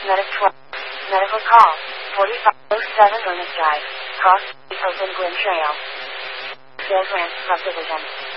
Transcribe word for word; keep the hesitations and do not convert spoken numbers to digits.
Medic twelve. Medical call. forty-five oh seven Ernest Drive. Cross. Oakland Glen Trail. Sales Ranch Subdivision.